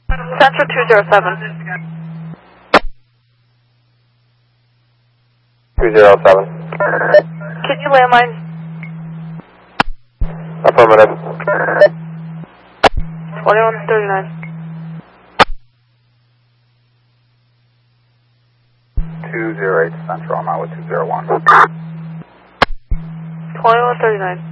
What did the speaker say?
Central 207. 207. Can you landline? Affirmative. 2139. 208 Central, I'm out with 201. 2139.